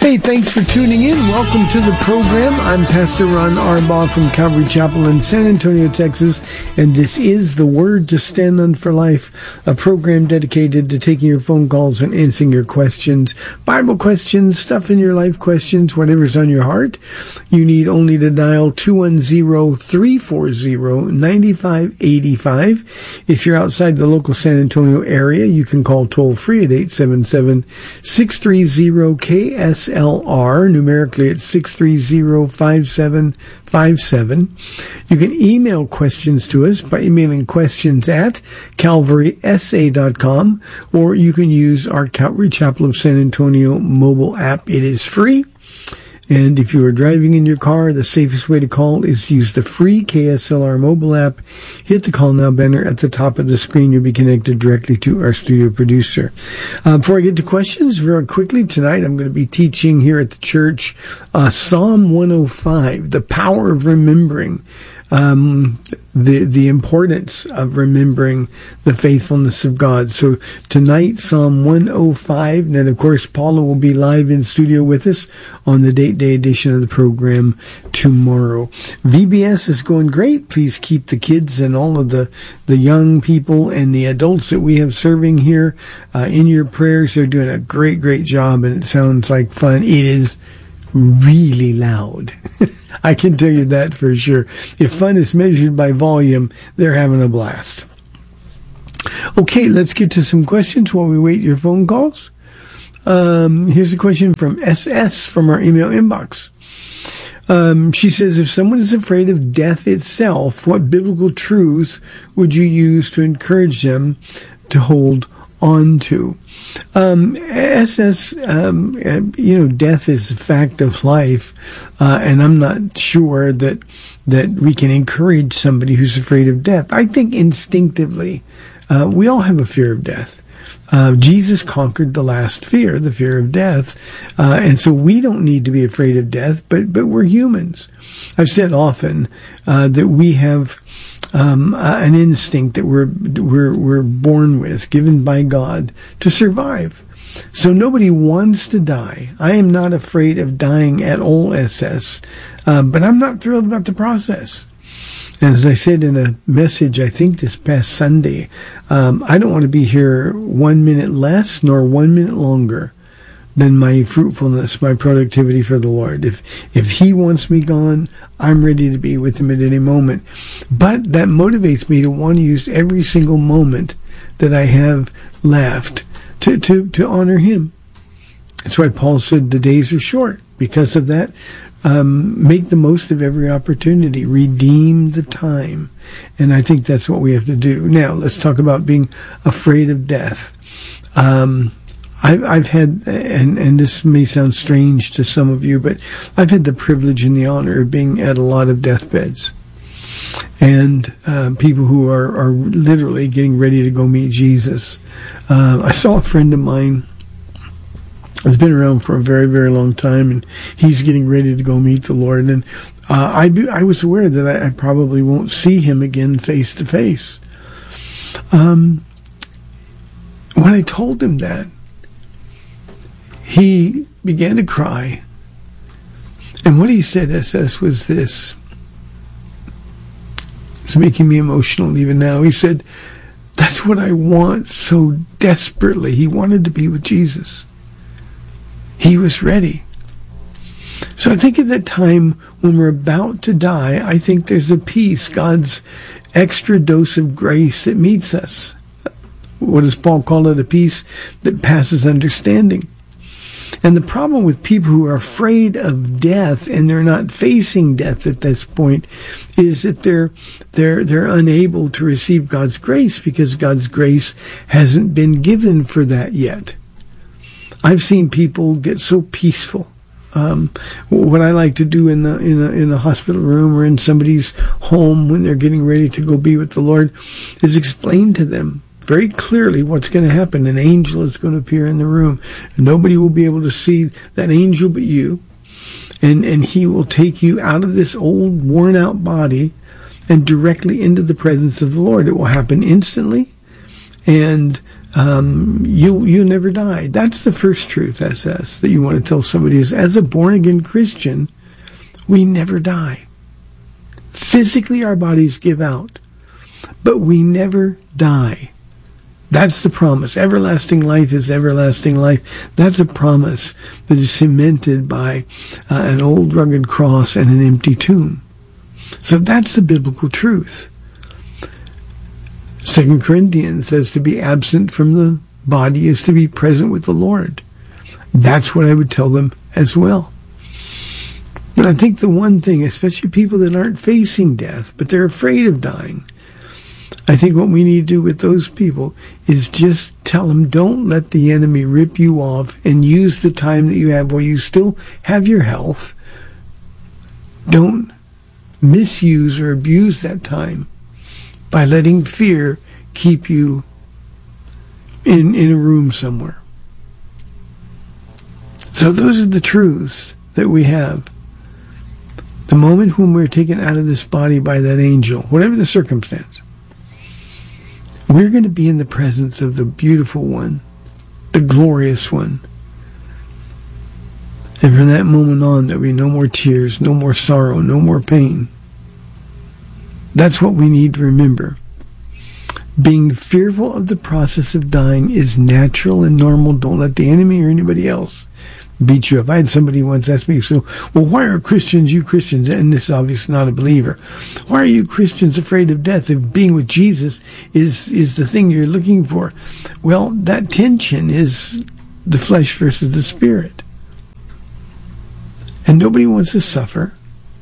Hey, thanks for tuning in. Welcome to the program. I'm Pastor Ron Arbaugh from Calvary Chapel in San Antonio, Texas, and this is The Word to Stand On for Life, a program dedicated to taking your phone calls and answering your questions, Bible questions, stuff in your life questions, whatever's on your heart. You need only to dial 210-340-9585. If you're outside the local San Antonio area, you can call toll-free at 877-630-KSLR. Numerically, it's 630-5757. You can email questions to us by emailing questions at calvarysa.com, or you can use our Calvary Chapel of San Antonio mobile app. It is free. And if you are driving in your car, the safest way to call is to use the free KSLR mobile app. Hit the Call Now banner at the top of the screen. You'll be connected directly to our studio producer. Before I get to questions, very quickly, tonight I'm going to be teaching here at the church Psalm 105, the power of remembering. The importance of remembering the faithfulness of God. So tonight, Psalm 105, and then of course Paula will be live in studio with us on the date day edition of the program tomorrow. VBS is going great. Please keep the kids and all of the young people and the adults that we have serving here in your prayers. They're doing a great job, and it sounds like fun. It is really loud. I can tell you that for sure. If fun is measured by volume, they're having a blast. Okay, let's get to some questions while we wait your phone calls. Here's a question from SS from our email inbox. She says, if someone is afraid of death itself, what biblical truths would you use to encourage them to hold on to? SS, death is a fact of life, and I'm not sure that we can encourage somebody who's afraid of death. I think instinctively, we all have a fear of death. Jesus conquered the last fear, the fear of death, and so we don't need to be afraid of death, but we're humans. I've said often that we have an instinct that we're born with, given by God, to survive. So nobody wants to die. I am not afraid of dying at all, SS, but I'm not thrilled about the process. And as I said in a message, I think this past Sunday, I don't want to be here 1 minute less nor 1 minute longer than my fruitfulness, my productivity for the Lord. If He wants me gone, I'm ready to be with Him at any moment. But that motivates me to want to use every single moment that I have left to honor Him. That's why Paul said the days are short. Because of that, make the most of every opportunity. Redeem the time. And I think that's what we have to do. Now, let's talk about being afraid of death. I've had, and this may sound strange to some of you, but I've had the privilege and the honor of being at a lot of deathbeds. And people who are literally getting ready to go meet Jesus. I saw a friend of mine has been around for a very, very long time, and he's getting ready to go meet the Lord. And I was aware that I probably won't see him again face to face. When I told him that, he began to cry. And what he said, SS, was this. It's making me emotional even now. He said, that's what I want so desperately. He wanted to be with Jesus. He was ready. So I think at that time when we're about to die, I think there's a peace, God's extra dose of grace that meets us. What does Paul call it? A peace that passes understanding. And the problem with people who are afraid of death and they're not facing death at this point is that they're unable to receive God's grace because God's grace hasn't been given for that yet. I've seen people get so peaceful. What I like to do in the hospital room or in somebody's home when they're getting ready to go be with the Lord is explain to them very clearly what's going to happen. An angel is going to appear in the room. Nobody will be able to see that angel but you. And he will take you out of this old, worn-out body and directly into the presence of the Lord. It will happen instantly. And you never die. That's the first truth, SS, that you want to tell somebody is, as a born-again Christian, we never die. Physically, our bodies give out, but we never die. That's the promise. Everlasting life is everlasting life. That's a promise that is cemented by an old rugged cross and an empty tomb. So that's the biblical truth. 2 Corinthians says to be absent from the body is to be present with the Lord. That's what I would tell them as well. And I think the one thing, especially people that aren't facing death, but they're afraid of dying, I think what we need to do with those people is just tell them, don't let the enemy rip you off, and use the time that you have while you still have your health. Don't misuse or abuse that time by letting fear keep you in a room somewhere. So those are the truths that we have. The moment when we're taken out of this body by that angel, whatever the circumstance, we're going to be in the presence of the beautiful one, the glorious one. And from that moment on, there'll be no more tears, no more sorrow, no more pain. That's what we need to remember. Being fearful of the process of dying is natural and normal. Don't let the enemy or anybody else beat you up. I had somebody once ask me, so, well, why are Christians, you Christians, and this is obviously not a believer, why are you Christians afraid of death if being with Jesus is the thing you're looking for? Well, that tension is the flesh versus the spirit. And nobody wants to suffer.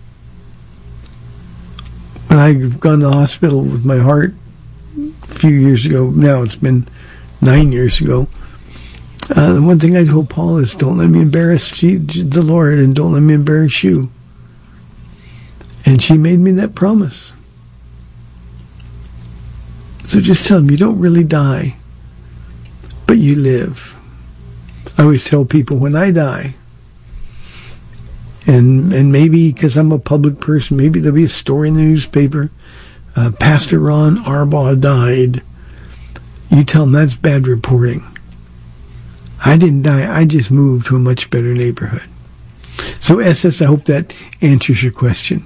When I've gone to the hospital with my heart a few years ago, now it's been 9 years ago, the one thing I told Paul is, don't let me embarrass the Lord, and don't let me embarrass you. And she made me that promise. So just tell them, you don't really die, but you live. I always tell people, when I die, and maybe because I'm a public person, maybe there'll be a story in the newspaper, Pastor Ron Arbaugh died. You tell them that's bad reporting. I didn't die. I just moved to a much better neighborhood. So, SS, I hope that answers your question.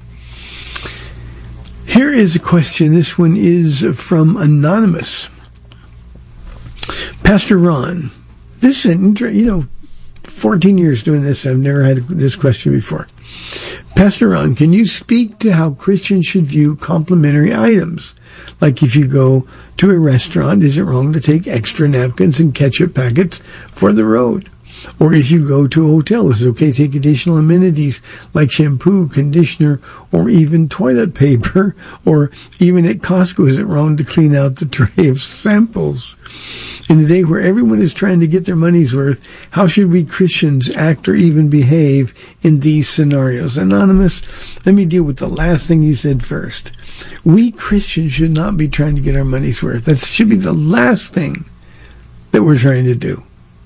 Here is a question. This one is from Anonymous. Pastor Ron, this is an 14 years doing this. I've never had this question before. Pastor Ron, can you speak to how Christians should view complimentary items? Like if you go to a restaurant, is it wrong to take extra napkins and ketchup packets for the road? Or if you go to a hotel, is it okay to take additional amenities like shampoo, conditioner, or even toilet paper? Or even at Costco, is it wrong to clean out the tray of samples? In a day where everyone is trying to get their money's worth, how should we Christians act or even behave in these scenarios? Anonymous, let me deal with the last thing you said first. We Christians should not be trying to get our money's worth. That should be the last thing that we're trying to do.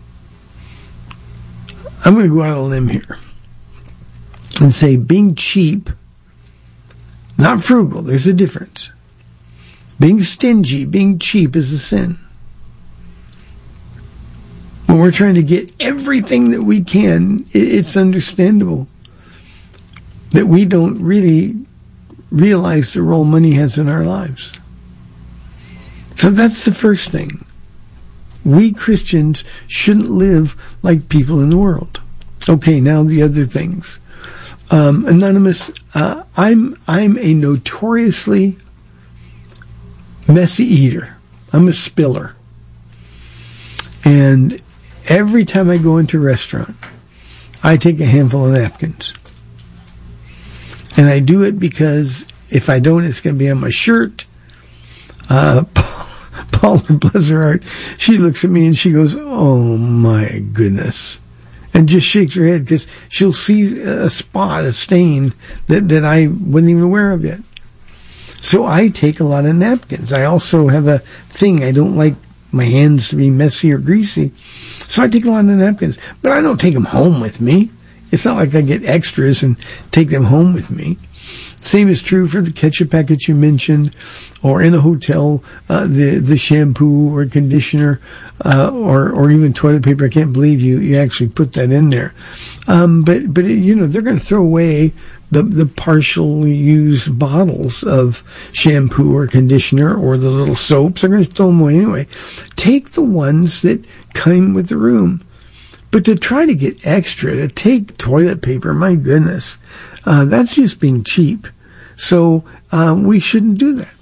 I'm going to go out on a limb here and say being cheap, not frugal, there's a difference. Being stingy, being cheap is a sin. When we're trying to get everything that we can, it's understandable that we don't really realize the role money has in our lives. So that's the first thing. We Christians shouldn't live like people in the world. Okay, now the other things. Anonymous, I'm a notoriously messy eater. I'm a spiller. And every time I go into a restaurant, I take a handful of napkins. And I do it because if I don't, it's going to be on my shirt. Paula, bless her heart, she looks at me and she goes, oh my goodness. And just shakes her head because she'll see a spot, a stain that I wasn't even aware of yet. So I take a lot of napkins. I also have a thing. I don't like my hands to be messy or greasy. So I take a lot of napkins. But I don't take them home with me. It's not like I get extras and take them home with me. Same is true for the ketchup packets you mentioned, or in a hotel, the shampoo or conditioner, or even toilet paper. I can't believe you actually put that in there. But they're going to throw away the partially used bottles of shampoo or conditioner or the little soaps. They're going to throw them away anyway. Take the ones that come with the room. But to try to get extra, to take toilet paper, my goodness, that's just being cheap. So we shouldn't do that.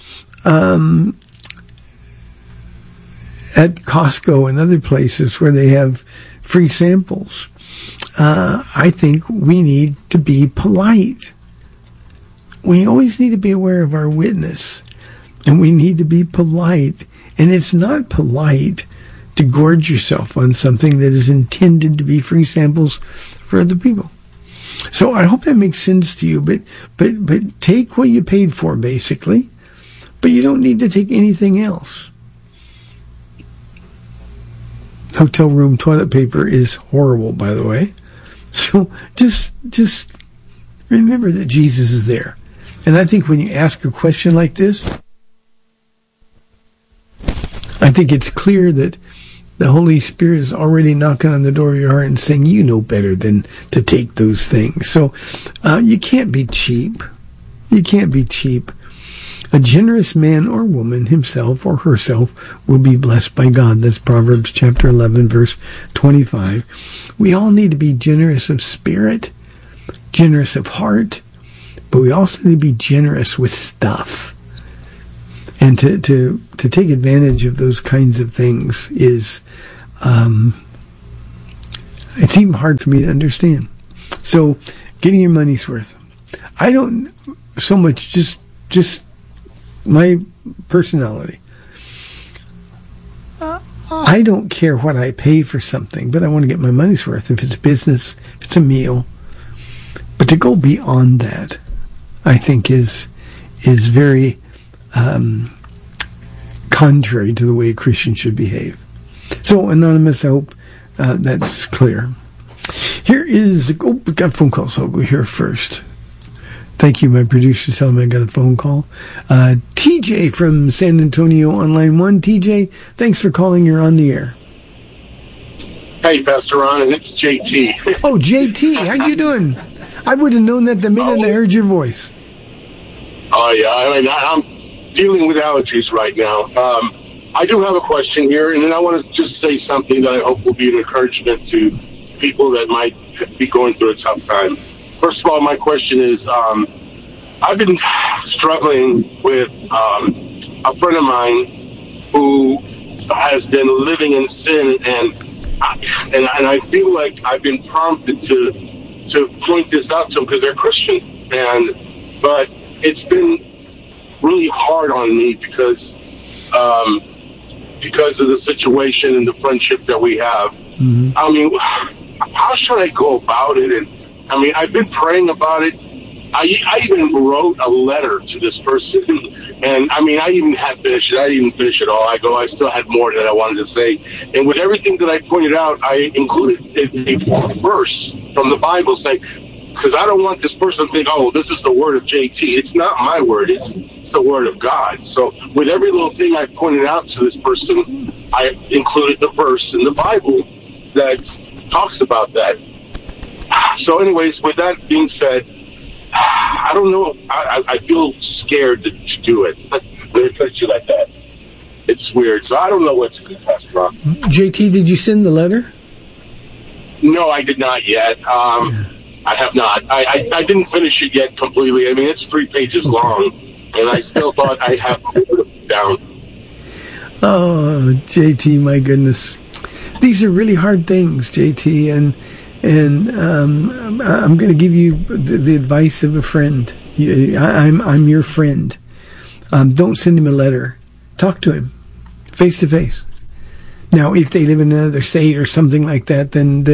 At Costco and other places where they have free samples, I think we need to be polite. We always need to be aware of our witness, and we need to be polite. And it's not polite to gorge yourself on something that is intended to be free samples for other people. So I hope that makes sense to you, but take what you paid for, basically, but you don't need to take anything else. Hotel room toilet paper is horrible, by the way. So just remember that Jesus is there. And I think when you ask a question like this, I think it's clear that the Holy Spirit is already knocking on the door of your heart and saying, you know better than to take those things. So you can't be cheap. You can't be cheap. A generous man or woman, himself or herself, will be blessed by God. That's Proverbs chapter 11, verse 25. We all need to be generous of spirit, generous of heart, but we also need to be generous with stuff. And to take advantage of those kinds of things is, it's even hard for me to understand. So, getting your money's worth. I don't so much just my personality. I don't care what I pay for something, but I want to get my money's worth. If it's business, if it's a meal. But to go beyond that, I think is very contrary to the way a Christian should behave. So, Anonymous, I hope that's clear. Here is, we got a phone call, so I'll go here first. Thank you, my producer, telling me I got a phone call. TJ from San Antonio on line 1. TJ, thanks for calling. You're on the air. Hey, Pastor Ron, and it's JT. Oh, JT, how you doing? I would have known that the minute I heard your voice. Oh, yeah, I'm dealing with allergies right now. I do have a question here, and then I want to just say something that I hope will be an encouragement to people that might be going through a tough time. First of all, my question is, I've been struggling with a friend of mine who has been living in sin, and I feel like I've been prompted to point this out to them because they're Christian, but it's been really hard on me because of the situation and the friendship that we have. Mm-hmm. I mean, how should I go about it? And I mean, I've been praying about it. I even wrote a letter to this person, and I mean, I even had finished it. I didn't even finish it all. I still had more that I wanted to say. And with everything that I pointed out, I included a verse from the Bible saying, because I don't want this person to think, oh, this is the word of JT. It's not my word. It's the word of God. So with every little thing I pointed out to this person, I included the verse in the Bible that talks about that. So anyways, with that being said, I don't know. I feel scared to do it. When it puts you like that, it's weird. So I don't know what to do, Pastor Rob. JT, did you send the letter? No, I did not yet. I have not. I didn't finish it yet completely. I mean, it's 3 pages long, and I still thought I have to put it down. Oh, JT, my goodness. These are really hard things, JT, and I'm going to give you the advice of a friend. I'm your friend. Don't send him a letter. Talk to him, face to face. Now, if they live in another state or something like that, then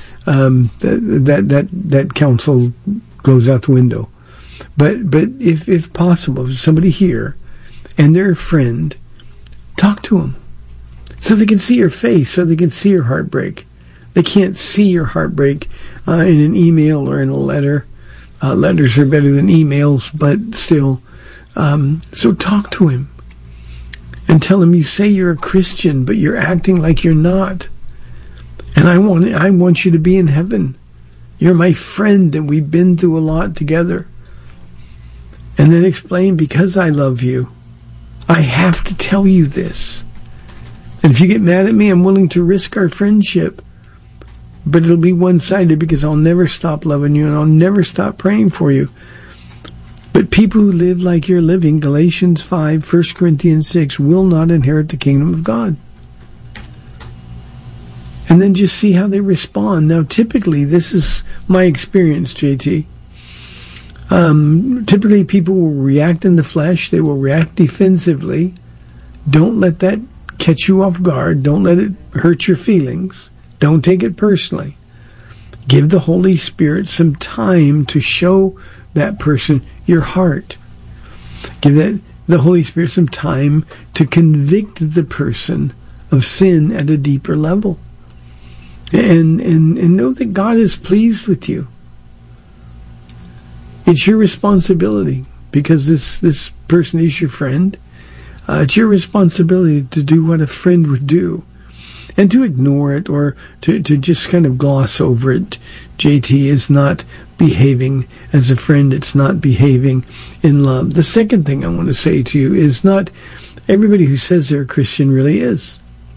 that counsel goes out the window. But if possible, if somebody here and they're a friend, talk to them so they can see your face, so they can see your heartbreak. They can't see your heartbreak in an email or in a letter. Letters are better than emails, but still. So talk to him and tell him you say you're a Christian, but you're acting like you're not. And I want you to be in heaven. You're my friend, and we've been through a lot together. And then explain, because I love you, I have to tell you this. And if you get mad at me, I'm willing to risk our friendship. But it'll be one-sided, because I'll never stop loving you and I'll never stop praying for you. But people who live like you're living, Galatians 5, 1 Corinthians 6, will not inherit the kingdom of God. And then just see how they respond. Now, typically, this is my experience, JT. Typically, people will react in the flesh. They will react defensively. Don't let that catch you off guard. Don't let it hurt your feelings. Don't take it personally. Give the Holy Spirit some time to show that person your heart. Give the Holy Spirit some time to convict the person of sin at a deeper level. And know that God is pleased with you. It's your responsibility, because this person is your friend. It's your responsibility to do what a friend would do. And to ignore it or to just kind of gloss over it, JT, is not behaving as a friend. It's not behaving in love. The second thing I want to say to you is not everybody who says they're a Christian really is.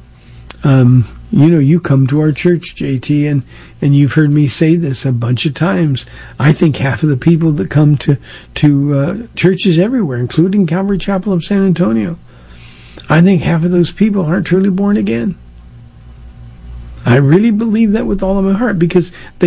You come to our church, JT, and you've heard me say this a bunch of times. I think half of the people that come to churches everywhere, including Calvary Chapel of San Antonio, I think half of those people aren't truly born again. I really believe that with all of my heart, because they